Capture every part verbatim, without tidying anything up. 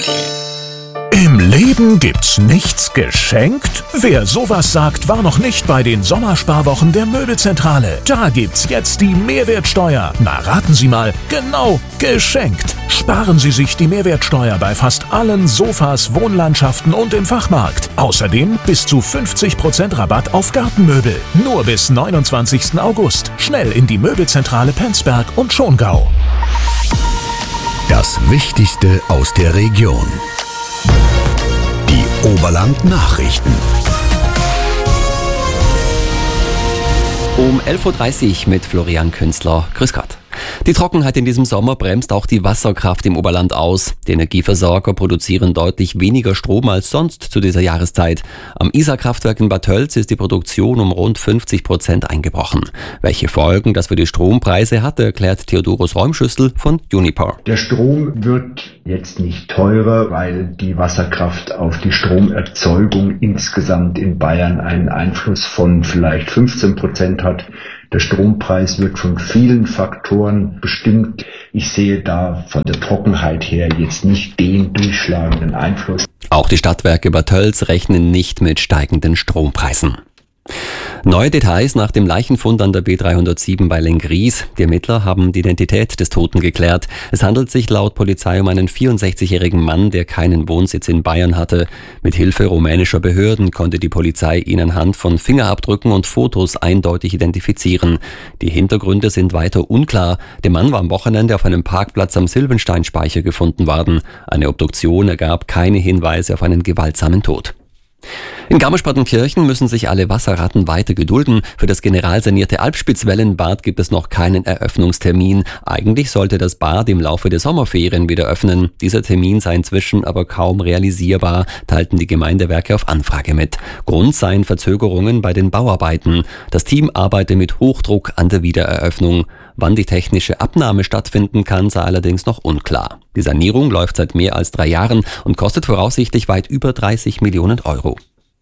Im Leben gibt's nichts geschenkt? Wer sowas sagt, war noch nicht bei den Sommersparwochen der Möbelzentrale. Da gibt's jetzt die Mehrwertsteuer. Na, raten Sie mal, genau, geschenkt. Sparen Sie sich die Mehrwertsteuer bei fast allen Sofas, Wohnlandschaften und im Fachmarkt. Außerdem bis zu fünfzig Prozent Rabatt auf Gartenmöbel. Nur bis neunundzwanzigsten August. Schnell in die Möbelzentrale Penzberg und Schongau. Das Wichtigste aus der Region. Die Oberland-Nachrichten. Um elf Uhr dreißig mit Florian Künzler. Grüß Gott. Die Trockenheit in diesem Sommer bremst auch die Wasserkraft im Oberland aus. Die Energieversorger produzieren deutlich weniger Strom als sonst zu dieser Jahreszeit. Am Isarkraftwerk in Bad Tölz ist die Produktion um rund fünfzig Prozent eingebrochen. Welche Folgen das für die Strompreise hat, erklärt Theodorus Räumschüssel von Uniper. Der Strom wird jetzt nicht teurer, weil die Wasserkraft auf die Stromerzeugung insgesamt in Bayern einen Einfluss von vielleicht fünfzehn Prozent hat. Der Strompreis wird von vielen Faktoren bestimmt. Ich sehe da von der Trockenheit her jetzt nicht den durchschlagenden Einfluss. Auch die Stadtwerke Bad Tölz rechnen nicht mit steigenden Strompreisen. Neue Details nach dem Leichenfund an der B dreihundertsieben bei Lenggries. Die Ermittler haben die Identität des Toten geklärt. Es handelt sich laut Polizei um einen vierundsechzigjährigen Mann, der keinen Wohnsitz in Bayern hatte. Mit Hilfe rumänischer Behörden konnte die Polizei ihn anhand von Fingerabdrücken und Fotos eindeutig identifizieren. Die Hintergründe sind weiter unklar. Der Mann war am Wochenende auf einem Parkplatz am Silbensteinspeicher gefunden worden. Eine Obduktion ergab keine Hinweise auf einen gewaltsamen Tod. In Garmisch-Partenkirchen müssen sich alle Wasserratten weiter gedulden. Für das generalsanierte Alpspitzwellenbad gibt es noch keinen Eröffnungstermin. Eigentlich sollte das Bad im Laufe der Sommerferien wieder öffnen. Dieser Termin sei inzwischen aber kaum realisierbar, teilten die Gemeindewerke auf Anfrage mit. Grund seien Verzögerungen bei den Bauarbeiten. Das Team arbeite mit Hochdruck an der Wiedereröffnung. Wann die technische Abnahme stattfinden kann, sei allerdings noch unklar. Die Sanierung läuft seit mehr als drei Jahren und kostet voraussichtlich weit über dreißig Millionen Euro.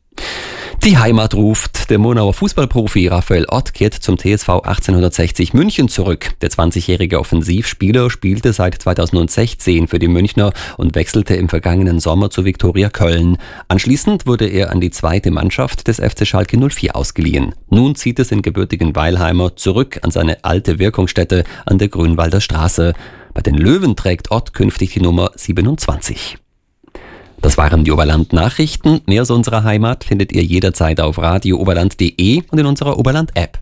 Die Heimat ruft. Der Murnauer Fußballprofi Raphael Ott kehrt zum T S V achtzehnhundertsechzig München zurück. Der zwanzigjährige Offensivspieler spielte seit zweitausendsechzehn für die Münchner und wechselte im vergangenen Sommer zu Viktoria Köln. Anschließend wurde er an die zweite Mannschaft des F C Schalke null vier ausgeliehen. Nun zieht es den gebürtigen Weilheimer zurück an seine alte Wirkungsstätte an der Grünwalder Straße. Bei den Löwen trägt Ott künftig die Nummer siebenundzwanzig. Das waren die Oberland-Nachrichten. Mehr aus unserer Heimat findet ihr jederzeit auf radio oberland punkt de und in unserer Oberland-App.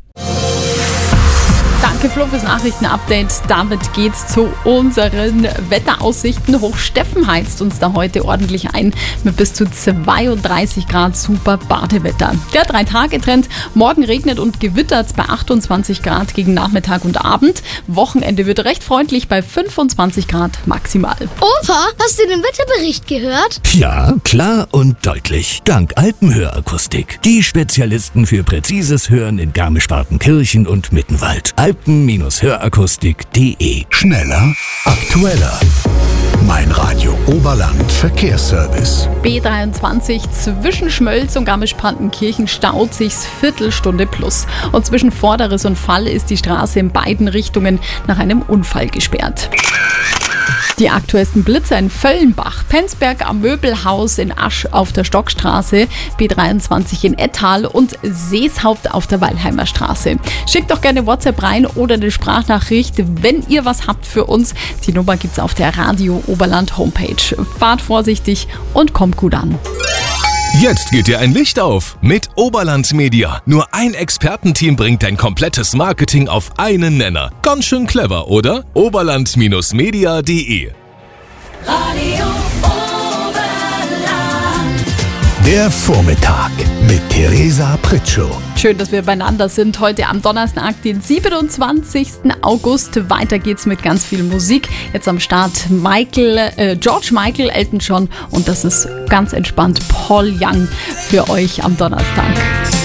Danke Flo fürs Nachrichtenupdate. Damit geht's zu unseren Wetteraussichten. Hochsteffen heizt uns da heute ordentlich ein mit bis zu zweiunddreißig Grad super Badewetter. Der Drei-Tage-Trend. Morgen regnet und gewittert bei achtundzwanzig Grad gegen Nachmittag und Abend. Wochenende wird recht freundlich bei fünfundzwanzig Grad maximal. Opa, hast du den Wetterbericht gehört? Ja, klar und deutlich. Dank Alpenhörakustik. Die Spezialisten für präzises Hören in Garmisch-Partenkirchen und Mittenwald. alpen-hörakustik punkt de. Schneller, aktueller. Mein Radio Oberland Verkehrsservice. B dreiundzwanzig zwischen Schmölz und Garmisch-Partenkirchen staut sich's Viertelstunde plus. Und zwischen Vorderes und Fall ist die Straße in beiden Richtungen nach einem Unfall gesperrt. Die aktuellsten Blitze in Völlenbach, Penzberg am Möbelhaus in Asch auf der Stockstraße, B dreiundzwanzig in Ettal und Seeshaupt auf der Weilheimer Straße. Schickt doch gerne WhatsApp rein oder eine Sprachnachricht, wenn ihr was habt für uns. Die Nummer gibt's auf der Radio Oberland Homepage. Fahrt vorsichtig und kommt gut an. Jetzt geht dir ein Licht auf mit Oberland Media. Nur ein Expertenteam bringt dein komplettes Marketing auf einen Nenner. Ganz schön clever, oder? oberland Media punkt de. Radio Oberland. Der Vormittag mit Theresa Pritschow. Schön, dass wir beieinander sind. Heute am Donnerstag, den siebenundzwanzigsten August. Weiter geht's mit ganz viel Musik. Jetzt am Start Michael, äh, George Michael, Elton John und das ist ganz entspannt Paul Young für euch am Donnerstag.